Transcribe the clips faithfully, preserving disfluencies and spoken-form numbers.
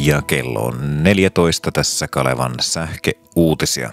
Ja kello on neljätoista tässä Kalevan sähköuutisia.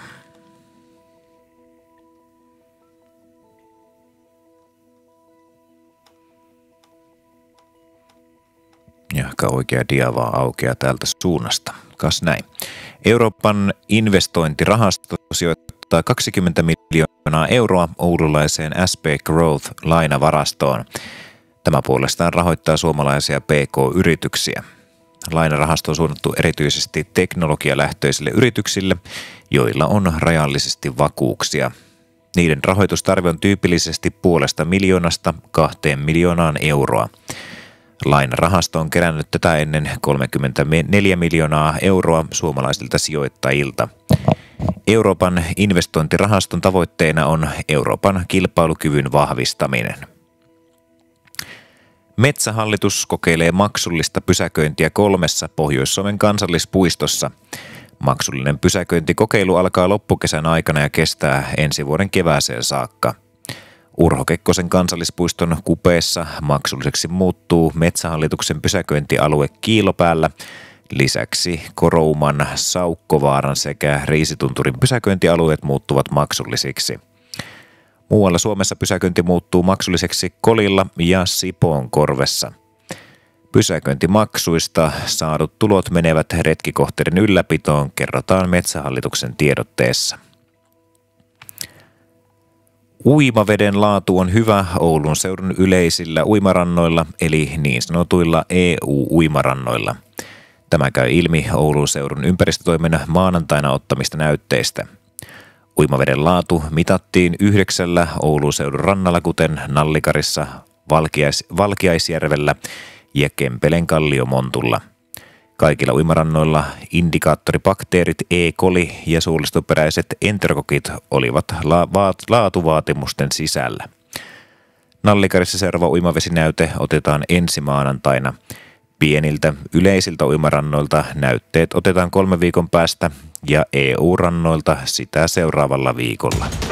Jahka oikea dia vaan aukeaa täältä suunnasta. Kas näin. Euroopan investointirahasto sijoittaa kaksikymmentä miljoonaa euroa oululaiseen S P Growth-lainavarastoon. Tämä puolestaan rahoittaa suomalaisia P K-yrityksiä. Lainarahasto on suunnattu erityisesti teknologialähtöisille yrityksille, joilla on rajallisesti vakuuksia. Niiden rahoitustarve on tyypillisesti puolesta miljoonasta kahteen miljoonaan euroa. Lainarahasto on kerännyt tätä ennen kolmekymmentäneljä miljoonaa euroa suomalaisilta sijoittajilta. Euroopan investointirahaston tavoitteena on Euroopan kilpailukyvyn vahvistaminen. Metsähallitus kokeilee maksullista pysäköintiä kolmessa Pohjois-Suomen kansallispuistossa. Maksullinen pysäköintikokeilu alkaa loppukesän aikana ja kestää ensi vuoden kevääseen saakka. Urho Kekkosen kansallispuiston kupeessa maksulliseksi muuttuu Metsähallituksen pysäköintialue Kiilopäällä. Lisäksi Korouman, Saukkovaaran sekä Riisitunturin pysäköintialueet muuttuvat maksullisiksi. Muualla Suomessa pysäköinti muuttuu maksulliseksi Kolilla ja Sipoonkorvessa. Pysäköintimaksuista saadut tulot menevät retkikohteiden ylläpitoon, kerrotaan Metsähallituksen tiedotteessa. Uimaveden laatu on hyvä Oulun seudun yleisillä uimarannoilla eli niin sanotuilla E U-uimarannoilla. Tämä käy ilmi Oulun seudun ympäristötoimen maanantaina ottamista näytteistä. Uimaveden laatu mitattiin yhdeksällä Oulun seudun rannalla, kuten Nallikarissa, Valkiais- Valkiaisjärvellä ja Kempelen Kalliomontulla. Kaikilla uimarannoilla indikaattoribakteerit E. coli ja suolistoperäiset enterokokit olivat la- va- laatuvaatimusten sisällä. Nallikarissa seuraava uimavesinäyte otetaan ensi maanantaina. Pieniltä yleisiltä uimarannoilta näytteet otetaan kolme viikon päästä ja E U-rannoilta sitä seuraavalla viikolla.